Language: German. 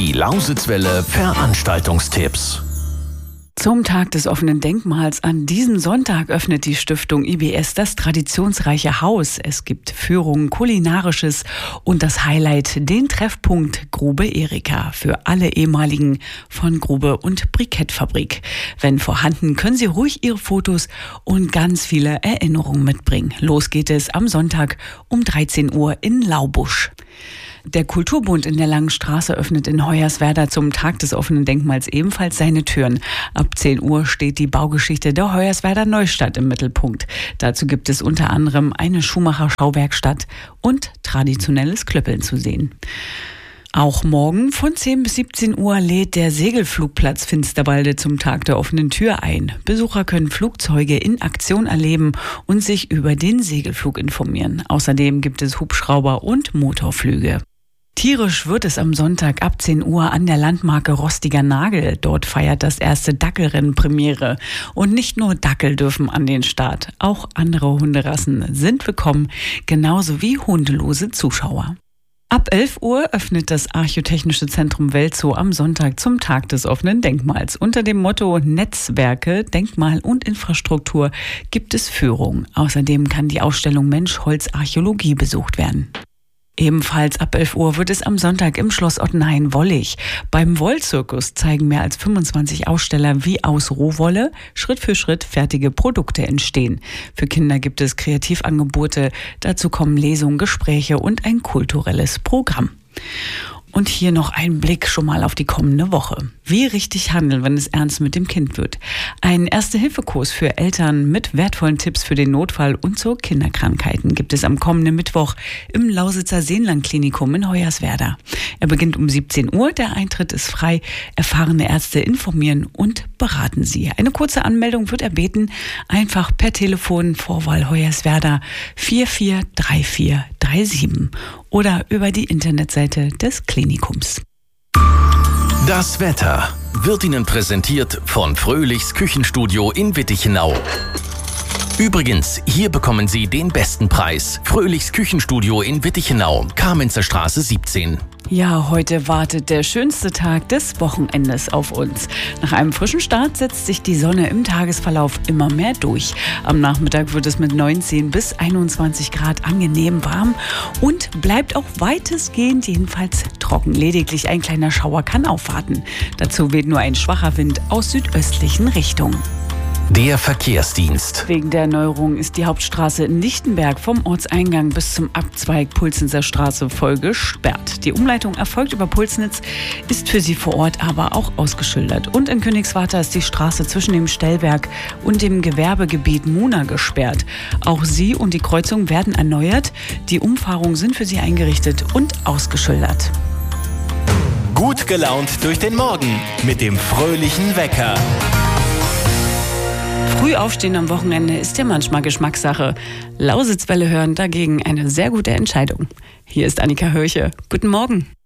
Die Lausitzwelle Veranstaltungstipps. Zum Tag des offenen Denkmals an diesem Sonntag öffnet die Stiftung IBS das traditionsreiche Haus. Es gibt Führungen, Kulinarisches und das Highlight, den Treffpunkt Grube Erika für alle ehemaligen von Grube und Brikettfabrik. Wenn vorhanden, können Sie ruhig Ihre Fotos und ganz viele Erinnerungen mitbringen. Los geht es am Sonntag um 13 Uhr in Laubusch. Der Kulturbund in der Langen Straße öffnet in Hoyerswerda zum Tag des offenen Denkmals ebenfalls seine Türen. Ab 10 Uhr steht die Baugeschichte der Hoyerswerda Neustadt im Mittelpunkt. Dazu gibt es unter anderem eine Schuhmacher-Schauwerkstatt und traditionelles Klöppeln zu sehen. Auch morgen von 10 bis 17 Uhr lädt der Segelflugplatz Finsterwalde zum Tag der offenen Tür ein. Besucher können Flugzeuge in Aktion erleben und sich über den Segelflug informieren. Außerdem gibt es Hubschrauber und Motorflüge. Tierisch wird es am Sonntag ab 10 Uhr an der Landmarke Rostiger Nagel. Dort feiert das erste Dackelrennen Premiere. Und nicht nur Dackel dürfen an den Start. Auch andere Hunderassen sind willkommen, genauso wie hundelose Zuschauer. Ab 11 Uhr öffnet das Archäotechnische Zentrum Welzow am Sonntag zum Tag des offenen Denkmals. Unter dem Motto Netzwerke, Denkmal und Infrastruktur gibt es Führung. Außerdem kann die Ausstellung Mensch, Holz, Archäologie besucht werden. Ebenfalls ab 11 Uhr wird es am Sonntag im Schloss Ottenhain-Wollig. Beim Wollzirkus zeigen mehr als 25 Aussteller, wie aus Rohwolle Schritt für Schritt fertige Produkte entstehen. Für Kinder gibt es Kreativangebote, dazu kommen Lesungen, Gespräche und ein kulturelles Programm. Und hier noch ein Blick schon mal auf die kommende Woche. Wie richtig handeln, wenn es ernst mit dem Kind wird. Ein Erste-Hilfe-Kurs für Eltern mit wertvollen Tipps für den Notfall und zu Kinderkrankheiten gibt es am kommenden Mittwoch im Lausitzer Seenland-Klinikum in Hoyerswerda. Er beginnt um 17 Uhr, der Eintritt ist frei. Erfahrene Ärzte informieren und beraten Sie. Eine kurze Anmeldung wird erbeten, einfach per Telefon Vorwahl Hoyerswerda 443437 oder über die Internetseite des Klinikums. Das Wetter wird Ihnen präsentiert von Fröhlichs Küchenstudio in Wittichenau. Übrigens, hier bekommen Sie den besten Preis. Fröhlichs Küchenstudio in Wittichenau, Kamenzer Straße 17. Ja, heute wartet der schönste Tag des Wochenendes auf uns. Nach einem frischen Start setzt sich die Sonne im Tagesverlauf immer mehr durch. Am Nachmittag wird es mit 19 bis 21 Grad angenehm warm und bleibt auch weitestgehend jedenfalls trocken. Lediglich ein kleiner Schauer kann aufwarten. Dazu weht nur ein schwacher Wind aus südöstlichen Richtungen. Der Verkehrsdienst. Wegen der Erneuerung ist die Hauptstraße in Lichtenberg vom Ortseingang bis zum Abzweig Pulsnitzer Straße voll gesperrt. Die Umleitung erfolgt über Pulsnitz, ist für Sie vor Ort aber auch ausgeschildert. Und in Königswarter ist die Straße zwischen dem Stellwerk und dem Gewerbegebiet Muna gesperrt. Auch sie und die Kreuzung werden erneuert. Die Umfahrungen sind für Sie eingerichtet und ausgeschildert. Gut gelaunt durch den Morgen mit dem fröhlichen Wecker. Früh aufstehen am Wochenende ist ja manchmal Geschmackssache. Lausitzwelle hören dagegen eine sehr gute Entscheidung. Hier ist Annika Hörche. Guten Morgen.